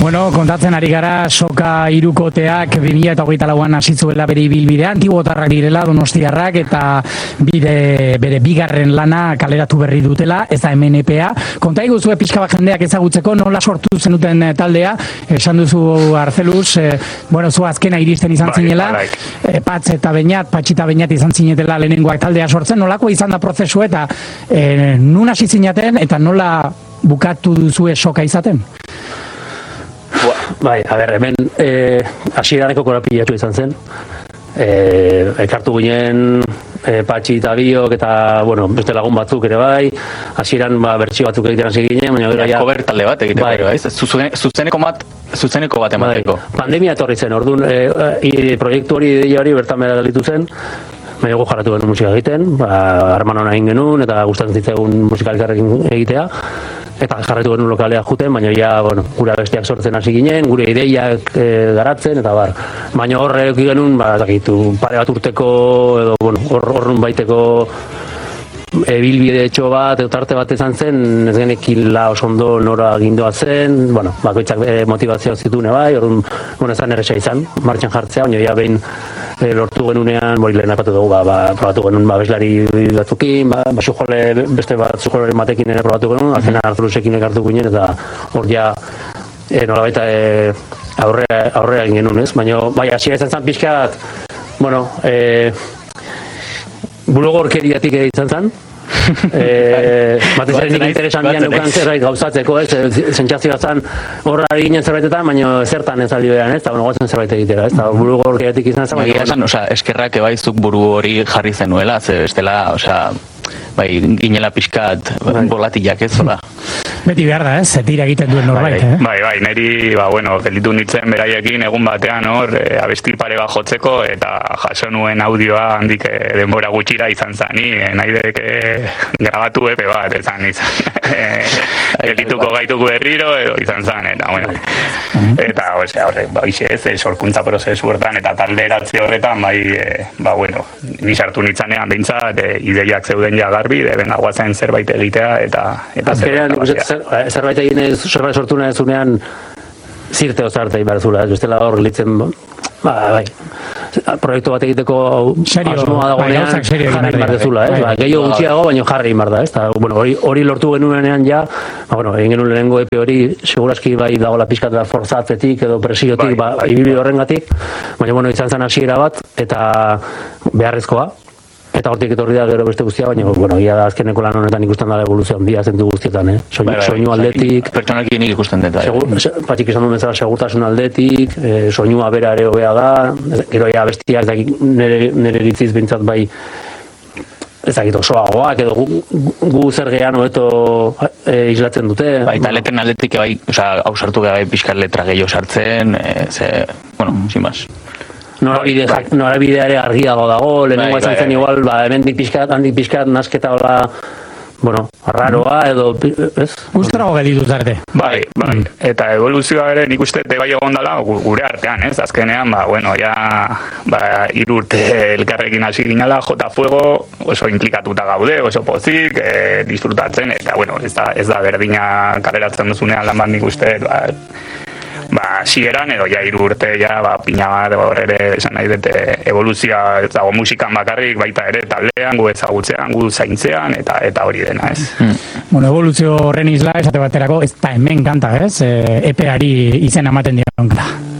Bueno, kontatzen ari gara Soka hirukoteak 2024an hasi zuela bere ibilbidea, Antibotarrak direla Donostiarrak eta bere bigarren lana kaleratu berri dutela, ez da MNPA. Konta iguzue pixka bat jendeak ezagutzeko nola sortu zenuten taldea, esan duzu Arcelus, zu azkena iristen izan zinela, Patxita Beñat izan zinetela lehenengoak taldea sortzen, nolako izan da prozesu eta nun hasi zinaten eta nola bukatu duzue Soka izaten? Bai, hemen hasieraneko korapilatu izan zen. Ekartu ginen Patxi eta Biok eta, beste lagun batzuk ere bai. Hasieran bertsio batzuk egiten hasi ginen, baina gero ja cover talde bat egiteko ere, bai? Zuzeneko bat emateko. Pandemia etorri zen, orduan proiektu hori, ideia hori bertan bera galitu zen. Baina gu jarratu genuen musika egiten, harmanon egin genuen eta gustatzen zitzaigun musikalikarrekin egitea. Eta jarratu genuen lokalea juten, baina gure abestiak sortzen hasi ginen, gure ideiak garatzen, eta baina horre eki genuen, pare bat urteko, edo horren baiteko bilbide etxo bat, edo tarte bat izan zen, ez genekila oso ondo nora gindoa zen, bakoitzak motivazioa zitune bai, horren ezan erresa izan, martxan jartzea, baina behin lortu genunean, lehen apatu dugu, probatu genuen beslari batzukin, beste bat zujolaren batekin ere probatu genuen, azkenan Arcelusekin ekartu ginen, eta hor ja nolabait aurrera egin genuen, ez? Baina, hasiera izan zen pixkat, bulogorkeriatik izan zen, batez ere nik interesan dian eukan zerbait gauzatzeko, sentsazioa zen horrari ginen zerbaitetan, baina zertan ez aldi beran, eta goazen zerbait egitera, eta bulugorkeriatik izan zen. Eskerrak ebaizuk buru hori jarri zenuela, bestela, ginela pixkat bolatilak ez, hola. Beti behar da, zetira egiten duen norbait, Bai, niri, gelitu nintzen beraiekin egun batean hor, abesti pare bat jotzeko, eta jaso nuen audioa handik denbora gutxira izan zen, nahi dek grabatu epe bat, izan gelituko gaituko berriro, edo izan zen, eta horrek, sorkuntza prozesu horretan, eta talde eratze horretan, ni sartu nintzanean behintzat, ideiak zeuden ja garbi, benga guazen zerbait egitea, eta zerbait egin zerbait sortu nahi zunean zirte ozarte egin behar zula, bestela hor litzen proiektu bat egiteko asmoa dagoenean jarri behar dezula, gehiago gutxiago, baina jarri behar da, hori lortu genuenean ja, egin genuen lehenengo epe hori seguraski dagoela pixkat forzatzetik edo presiotik, ibilbide horrengatik, baina izan zen hasiera bat eta beharrezkoa. Eta hortik etorri da gero beste guztia, baina, ia da azkeneko lan honetan ikusten dara evoluzio handia zentu guztietan, soinu aldetik. Pertsonak nik ikusten dut. Patxik esan duen bezala segurtasun aldetik, soinua bera ere hobea da, gero ja bestia ez dakit nire ritziz bintzat ez dakit osoagoak, edo gu zer gehan hobeto islatzen dute. Eta letren aldetik, hausartu gara pixkar letra gehiago sartzen, sin más. Norabideare argiago dago, lehenengo izan zen igual, hemendik pixkat nasketa hola, arraroa edo, ez? Gustarago gelitu zarte. Bai, eta evoluzioa ere nik uste bai egon dela gure artean, ez? Azkenean, 3 urte elkarrekin hasi ginala, Jota Fuego oso implikatuta gaude, oso pozik, disfrutatzen, eta ez da berdina kaleratzen duzunean lan bat nik uste, sieran edo 3 urte pina bat horre esan nahi dute evoluzioa ez dago musikan bakarrik baita ere taldean, gu ezagutzean, gu zaintzean eta hori dena, ez? Evoluzio horren isla esate baterako ez da hemen kanta, ez? Epeari izen ematen dira.